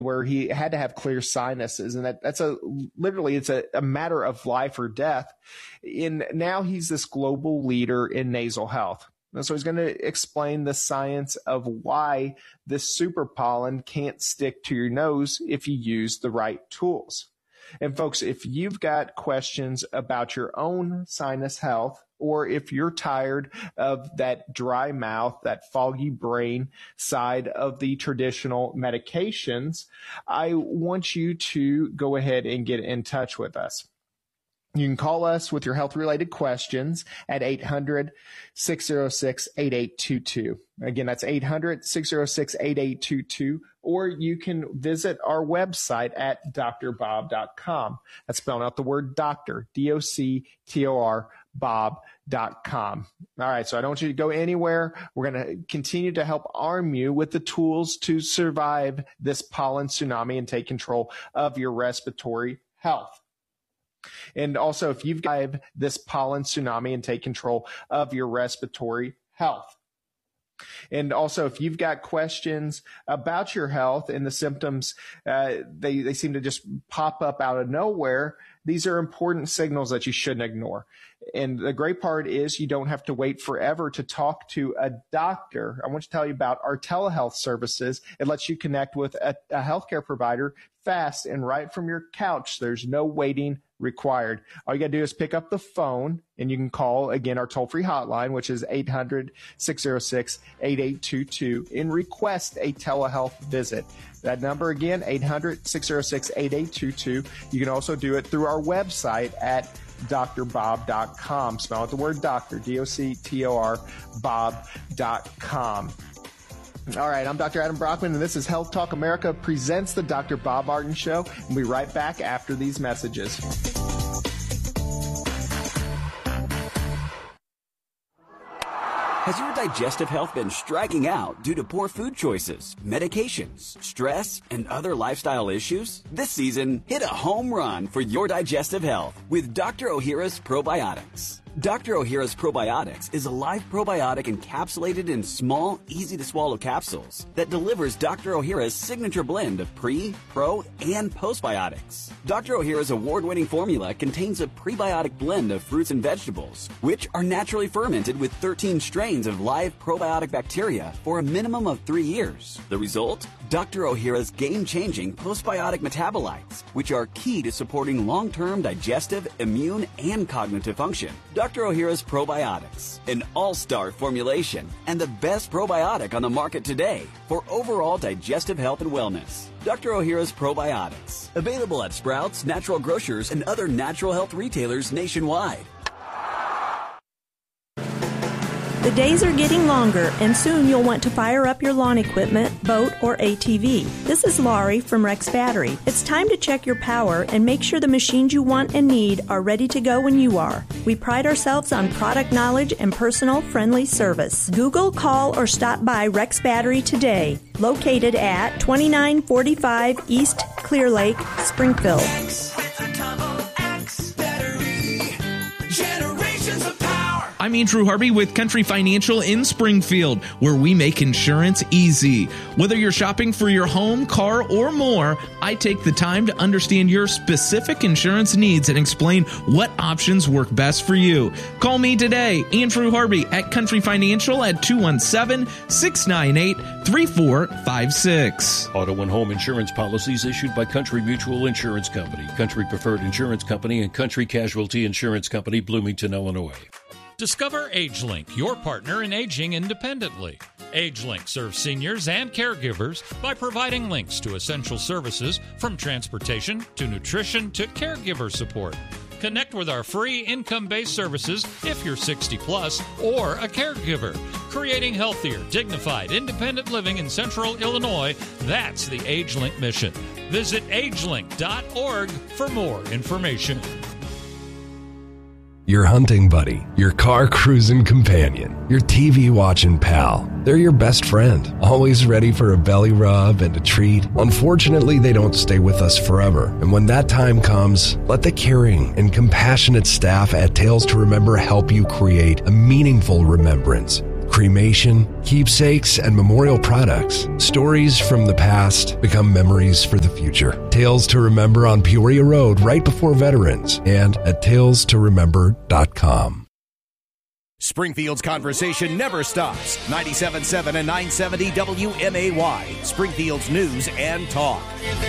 where he had to have clear sinuses, and that's literally it's a matter of life or death. And now he's this global leader in nasal health. And so he's going to explain the science of why this super pollen can't stick to your nose if you use the right tools. And folks, if you've got questions about your own sinus health, or if you're tired of that dry mouth, that foggy brain side of the traditional medications, I want you to go ahead and get in touch with us. You can call us with your health-related questions at 800-606-8822. Again, that's 800-606-8822. Or you can visit our website at drbob.com. That's spelling out the word doctor, D-O-C-T-O-R, bob.com. All right, so I don't want you to go anywhere. We're going to continue to help arm you with the tools to survive this pollen tsunami and take control of your respiratory health. And also, if you've got this pollen tsunami and take control of your respiratory health. And also, if you've got questions about your health and the symptoms, they seem to just pop up out of nowhere, these are important signals that you shouldn't ignore. And the great part is you don't have to wait forever to talk to a doctor. I want to tell you about our telehealth services. It lets you connect with a healthcare provider fast and right from your couch. There's no waiting required. All you got to do is pick up the phone, and you can call, again, our toll-free hotline, which is 800-606-8822, and request a telehealth visit. That number again, 800-606-8822. You can also do it through our website at drbob.com. Spell out the word doctor, D-O-C-T-O-R, bob.com. All right, I'm Dr. Adam Brockman, and this is Health Talk America presents the Dr. Bob Martin Show. We'll be right back after these messages. Has your digestive health been striking out due to poor food choices, medications, stress, and other lifestyle issues? This season, hit a home run for your digestive health with Dr. Ohhira's Probiotics. Dr. Ohhira's Probiotics is a live probiotic encapsulated in small, easy-to-swallow capsules that delivers Dr. Ohhira's signature blend of pre, pro, and postbiotics. Dr. Ohhira's award-winning formula contains a prebiotic blend of fruits and vegetables, which are naturally fermented with 13 strains of live probiotic bacteria for a minimum of 3 years. The result? Dr. Ohhira's game-changing postbiotic metabolites, which are key to supporting long-term digestive, immune, and cognitive function. Dr. Ohhira's Probiotics, an all-star formulation and the best probiotic on the market today for overall digestive health and wellness. Dr. Ohhira's Probiotics, available at Sprouts, Natural Grocers, and other natural health retailers nationwide. The days are getting longer, and soon you'll want to fire up your lawn equipment, boat, or ATV. This is Laurie from Rex Battery. It's time to check your power and make sure the machines you want and need are ready to go when you are. We pride ourselves on product knowledge and personal, friendly service. Google, call, or stop by Rex Battery today. Located at 2945 East Clear Lake, Springfield. I'm Andrew Harvey with Country Financial in Springfield, where we make insurance easy. Whether you're shopping for your home, car, or more, I take the time to understand your specific insurance needs and explain what options work best for you. Call me today, Andrew Harvey at Country Financial at 217-698-3456. Auto and home insurance policies issued by Country Mutual Insurance Company, Country Preferred Insurance Company, and Country Casualty Insurance Company, Bloomington, Illinois. Discover AgeLink, your partner in aging independently. AgeLink serves seniors and caregivers by providing links to essential services from transportation to nutrition to caregiver support. Connect with our free income-based services if you're 60 plus or a caregiver. Creating healthier, dignified, independent living in Central Illinois, that's the AgeLink mission. Visit agelink.org for more information. Your hunting buddy, your car cruising companion, your TV watching pal. They're your best friend, always ready for a belly rub and a treat. Unfortunately, they don't stay with us forever. And when that time comes, let the caring and compassionate staff at Tales to Remember help you create a meaningful remembrance. cremation, keepsakes, and memorial products. Stories from the past become memories for the future. Tales to Remember on Peoria Road right before Veterans and at talestoremember.com. Springfield's conversation never stops. 97.7 and 970 WMAY, Springfield's news and talk.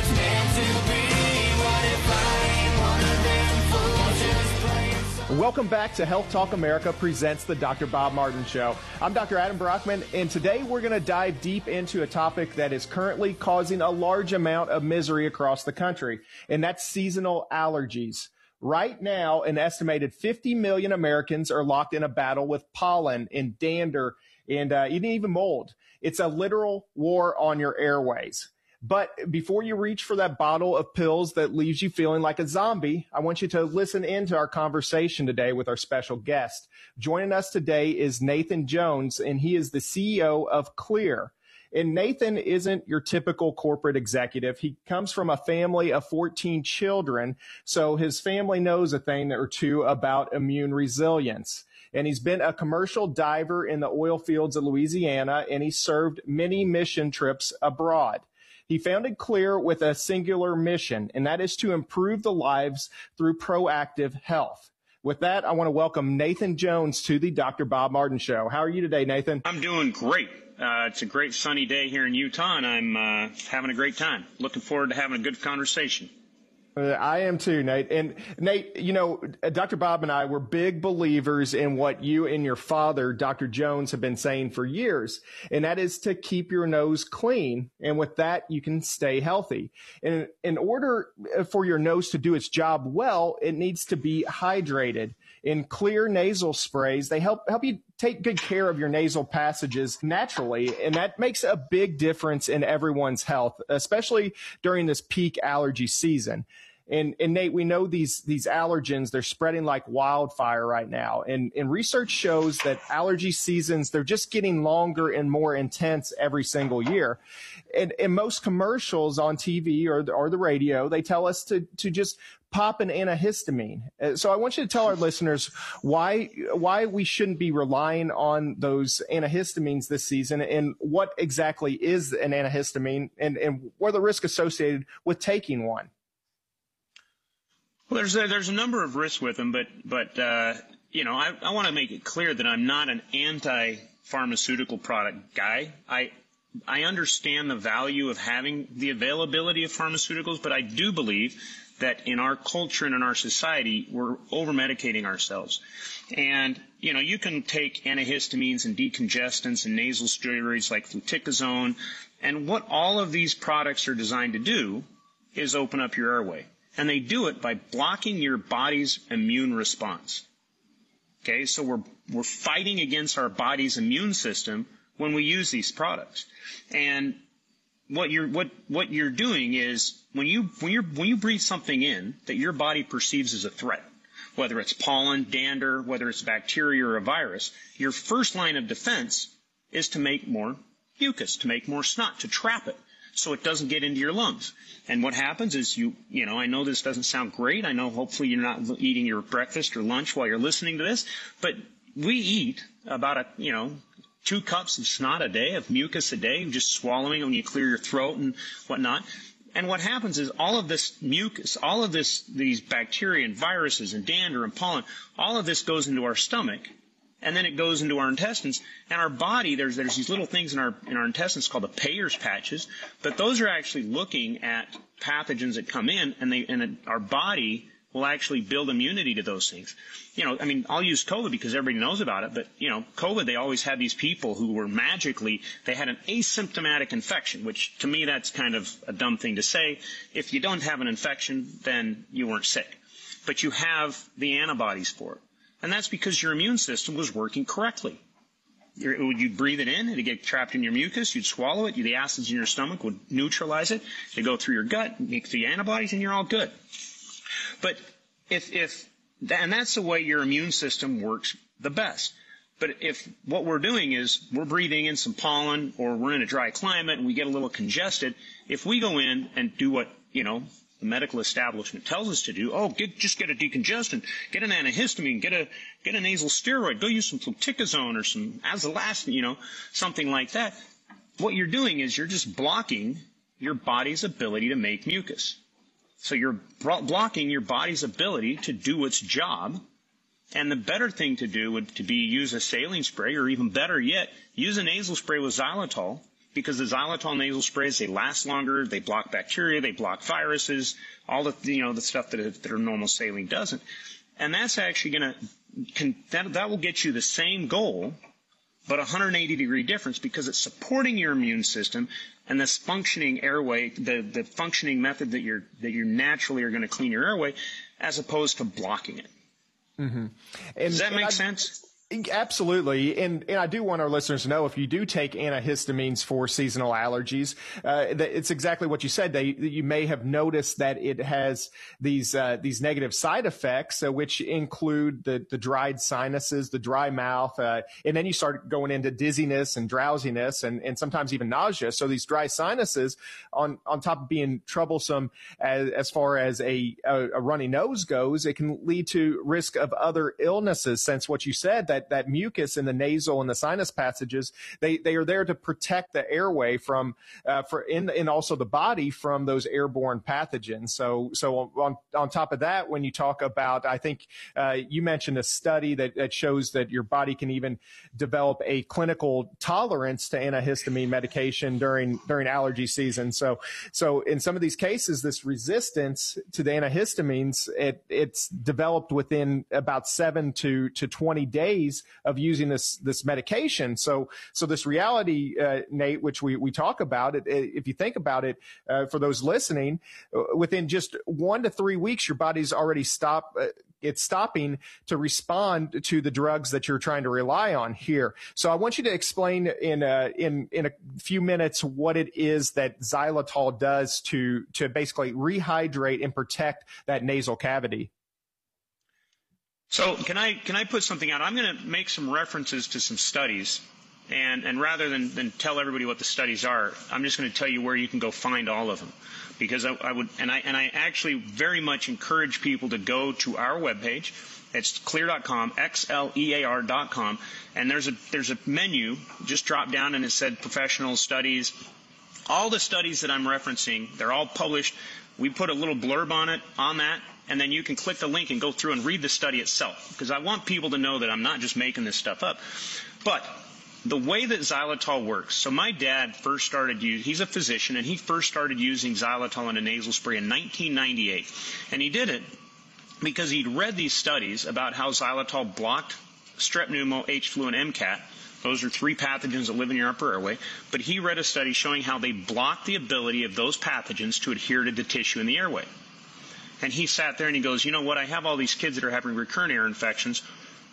Welcome back to Health Talk America presents the Dr. Bob Martin Show. I'm Dr. Adam Brockman, and today we're going to dive deep into a topic that is currently causing a large amount of misery across the country, and that's seasonal allergies. Right now, an estimated 50 million Americans are locked in a battle with pollen and dander and even mold. It's a literal war on your airways. But before you reach for that bottle of pills that leaves you feeling like a zombie, I want you to listen into our conversation today with our special guest. Joining us today is Nathan Jones, and he is the CEO of Xlear. And Nathan isn't your typical corporate executive. He comes from a family of 14 children, so his family knows a thing or two about immune resilience. And he's been a commercial diver in the oil fields of Louisiana, and he served many mission trips abroad. He founded Xlear with a singular mission, and that is to improve the lives through proactive health. With that, I want to welcome Nathan Jones to the Dr. Bob Martin Show. How are you today, Nathan? I'm doing great. It's a great sunny day here in Utah, and I'm having a great time. Looking forward to having a good conversation. I am too, Nate. And Nate, you know, Dr. Bob and I were big believers in what you and your father, Dr. Jones, have been saying for years, and that is to keep your nose clean. And with that, you can stay healthy. And in order for your nose to do its job well, it needs to be hydrated. In Xlear nasal sprays, they help you take good care of your nasal passages naturally, and that makes a big difference in everyone's health, especially during this peak allergy season. And Nate, we know these allergens, they're spreading like wildfire right now. And research shows that allergy seasons, they're just getting longer and more intense every single year. And most commercials on TV or the radio, they tell us to just pop an antihistamine. So I want you to tell our listeners why we shouldn't be relying on those antihistamines this season, and what exactly is an antihistamine, and what are the risks associated with taking one. Well, there's a number of risks with them, but you know, I want to make it clear that I'm not an anti-pharmaceutical product guy. I understand the value of having the availability of pharmaceuticals, but I do believe that in our culture and in our society, we're over-medicating ourselves. And, you know, you can take antihistamines and decongestants and nasal steroids like fluticasone, and what all of these products are designed to do is open up your airway. And they do it by blocking your body's immune response. Okay, so we're fighting against our body's immune system when we use these products. And what you're doing is when you breathe something in that your body perceives as a threat, whether it's pollen, dander, whether it's bacteria or a virus, your first line of defense is to make more mucus, to make more snot, to trap it so it doesn't get into your lungs. And what happens is you know, I know this doesn't sound great. I know hopefully you're not eating your breakfast or lunch while you're listening to this, but we eat about 2 cups of snot a day, of mucus a day, just swallowing when you clear your throat and whatnot. And what happens is all of this mucus, all of these bacteria and viruses and dander and pollen, all of this goes into our stomach, and then it goes into our intestines. And our body, there's these little things in our intestines called the Peyer's patches, but those are actually looking at pathogens that come in, and our body will actually build immunity to those things. You know, I mean, I'll use COVID because everybody knows about it, but, you know, COVID, they always had these people who were they had an asymptomatic infection, which to me that's kind of a dumb thing to say. If you don't have an infection, then you weren't sick. But you have the antibodies for it. And that's because your immune system was working correctly. You'd breathe it in, it'd get trapped in your mucus, you'd swallow it, the acids in your stomach would neutralize it, it'd go through your gut, make the antibodies, and you're all good. But and that's the way your immune system works the best. But if what we're doing is we're breathing in some pollen, or we're in a dry climate and we get a little congested, if we go in and do what, you know, the medical establishment tells us to do. Oh, just get a decongestant, get an antihistamine, get a nasal steroid, go use some fluticasone or some azelastine, something like that. What you're doing is you're just blocking your body's ability to make mucus. So you're blocking your body's ability to do its job. And the better thing to do would to be use a saline spray, or even better yet, use a nasal spray with xylitol, because the xylitol nasal sprays, they last longer, they block bacteria, they block viruses, all the the stuff that a normal saline doesn't. And that's actually that will get you the same goal, but a 180-degree difference, because it's supporting your immune system and this functioning airway, the functioning method that you naturally are going to clean your airway, as opposed to blocking it. Mm-hmm. Does that make sense? Absolutely. And I do want our listeners to know, if you do take antihistamines for seasonal allergies, it's exactly what you said. You may have noticed that it has these negative side effects, which include the dried sinuses, the dry mouth, and then you start going into dizziness and drowsiness and sometimes even nausea. So these dry sinuses, on top of being troublesome as far as a runny nose goes, it can lead to risk of other illnesses, since what you said, that mucus in the nasal and the sinus passages, they are there to protect the airway and also the body from those airborne pathogens. So on top of that, when you talk about, I think you mentioned a study that shows that your body can even develop a clinical tolerance to antihistamine medication during allergy season. So in some of these cases, this resistance to the antihistamines, it's developed within about 7 to 20 days of using this medication. So this reality, Nate, which we talk about, if you think about it, for those listening, within just 1 to 3 weeks, your body's already stopping to respond to the drugs that you're trying to rely on here. So I want you to explain in a few minutes what it is that xylitol does to basically rehydrate and protect that nasal cavity. So can I put something out? I'm going to make some references to some studies, and rather than tell everybody what the studies are, I'm just going to tell you where you can go find all of them, because I actually very much encourage people to go to our webpage. It's xlear.com, XLEAR.com, and there's a menu. Just drop down and it said professional studies. All the studies that I'm referencing, they're all published. We put a little blurb on that. And then you can click the link and go through and read the study itself, because I want people to know that I'm not just making this stuff up. But the way that xylitol works, so my dad first started he's a physician, and he first started using xylitol in a nasal spray in 1998. And he did it because he'd read these studies about how xylitol blocked strep pneumo, H flu, and MCAT. Those are 3 pathogens that live in your upper airway. But he read a study showing how they block the ability of those pathogens to adhere to the tissue in the airway. And he sat there and he goes, you know what, I have all these kids that are having recurrent ear infections.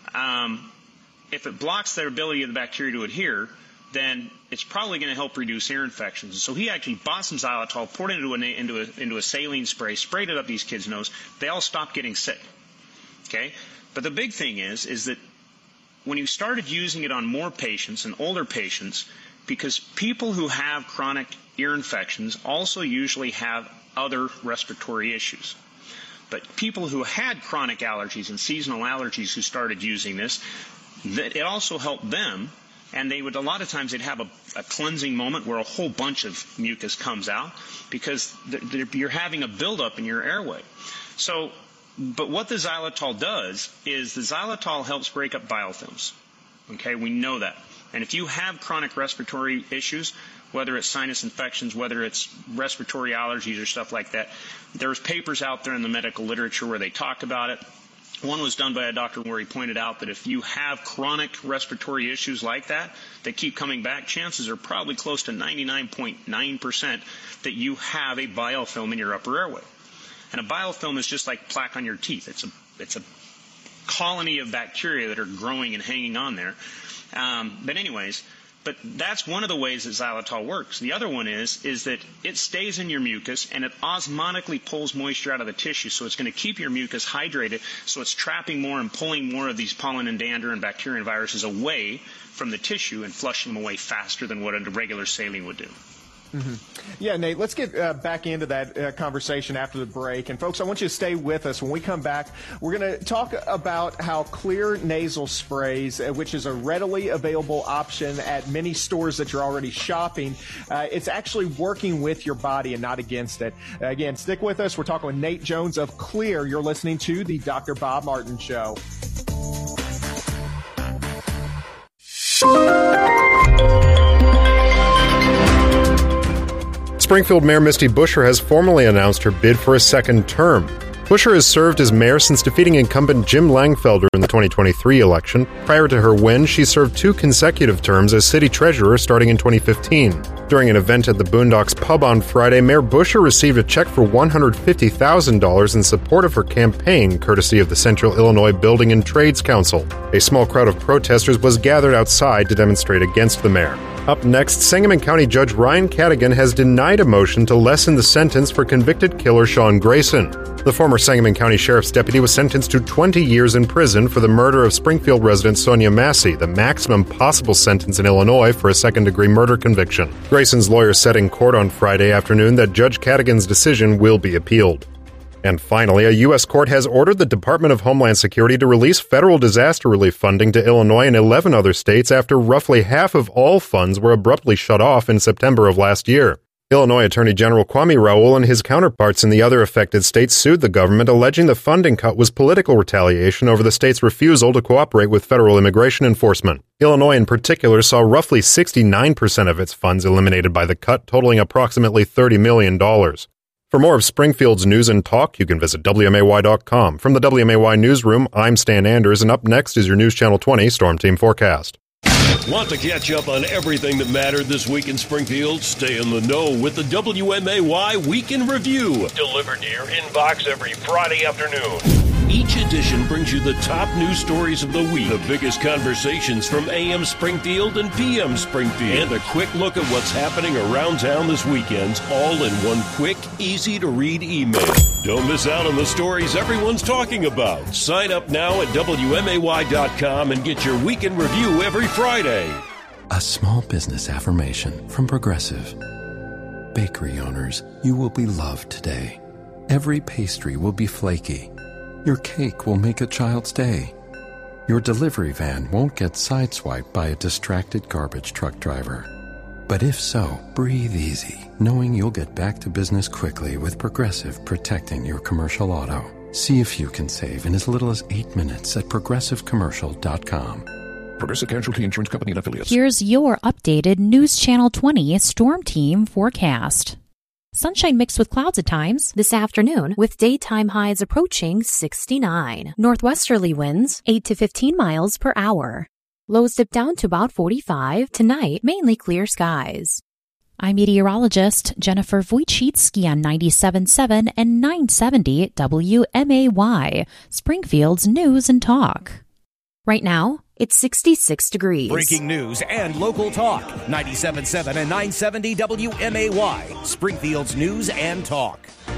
If it blocks their ability of the bacteria to adhere, then it's probably going to help reduce ear infections. So he actually bought some xylitol, poured it into a saline spray, sprayed it up these kids' nose. They all stopped getting sick. Okay? But the big thing is that when you started using it on more patients and older patients, because people who have chronic ear infections also usually have other respiratory issues. But people who had chronic allergies and seasonal allergies who started using this, it also helped them, and a lot of times they'd have a cleansing moment where a whole bunch of mucus comes out, because you're having a buildup in your airway. So, but what the xylitol does is the xylitol helps break up biofilms. Okay, we know that. And if you have chronic respiratory issues, whether it's sinus infections, whether it's respiratory allergies or stuff like that, there's papers out there in the medical literature where they talk about it. One was done by a doctor where he pointed out that if you have chronic respiratory issues like that keep coming back, chances are probably close to 99.9% that you have a biofilm in your upper airway. And a biofilm is just like plaque on your teeth. It's a colony of bacteria that are growing and hanging on there. But that's one of the ways that xylitol works. The other one is that it stays in your mucus and it osmotically pulls moisture out of the tissue, so it's going to keep your mucus hydrated, so it's trapping more and pulling more of these pollen and dander and bacteria and viruses away from the tissue and flushing them away faster than what a regular saline would do. Yeah, Nate, let's get back into that conversation after the break. And, folks, I want you to stay with us. When we come back, we're going to talk about how Xlear nasal sprays, which is a readily available option at many stores that you're already shopping, it's actually working with your body and not against it. Again, stick with us. We're talking with Nate Jones of Xlear. You're listening to the Dr. Bob Martin Show. Springfield Mayor Misty Buscher has formally announced her bid for a second term. Buscher has served as mayor since defeating incumbent Jim Langfelder in the 2023 election. Prior to her win, she served 2 consecutive terms as city treasurer starting in 2015. During an event at the Boondocks Pub on Friday, Mayor Buscher received a check for $150,000 in support of her campaign, courtesy of the Central Illinois Building and Trades Council. A small crowd of protesters was gathered outside to demonstrate against the mayor. Up next, Sangamon County Judge Ryan Cadigan has denied a motion to lessen the sentence for convicted killer Sean Grayson. The former Sangamon County Sheriff's deputy was sentenced to 20 years in prison for the murder of Springfield resident Sonia Massey, the maximum possible sentence in Illinois for a second-degree murder conviction. Grayson's lawyer said in court on Friday afternoon that Judge Cadigan's decision will be appealed. And finally, a U.S. court has ordered the Department of Homeland Security to release federal disaster relief funding to Illinois and 11 other states after roughly half of all funds were abruptly shut off in September of last year. Illinois Attorney General Kwame Raoul and his counterparts in the other affected states sued the government, alleging the funding cut was political retaliation over the state's refusal to cooperate with federal immigration enforcement. Illinois in particular saw roughly 69% of its funds eliminated by the cut, totaling approximately $30 million. For more of Springfield's news and talk, you can visit WMAY.com. From the WMAY newsroom, I'm Stan Anders, and up next is your News Channel 20 Storm Team Forecast. Want to catch up on everything that mattered this week in Springfield? Stay in the know with the WMAY Week in Review, delivered to your inbox every Friday afternoon. Each edition brings you the top news stories of the week, the biggest conversations from AM Springfield and PM Springfield, and a quick look at what's happening around town this weekend, all in one quick, easy-to-read email. Don't miss out on the stories everyone's talking about. Sign up now at WMAY.com and get your Week in Review every Friday. A small business affirmation from Progressive. Bakery owners, you will be loved today. Every pastry will be flaky. Your cake will make a child's day. Your delivery van won't get sideswiped by a distracted garbage truck driver. But if so, breathe easy, knowing you'll get back to business quickly with Progressive protecting your commercial auto. See if you can save in as little as 8 minutes at progressivecommercial.com. Progressive Casualty Insurance Company and Affiliates. Here's your updated News Channel 20 Storm Team forecast. Sunshine mixed with clouds at times this afternoon, with daytime highs approaching 69. Northwesterly winds 8 to 15 miles per hour. Lows dip down to about 45. Tonight, mainly clear skies. I'm meteorologist Jennifer Wojcicki on 97.7 and 970 WMAY, Springfield's News and Talk. Right now, it's 66 degrees. Breaking news and local talk. 97.7 and 970 WMAY, Springfield's News and Talk.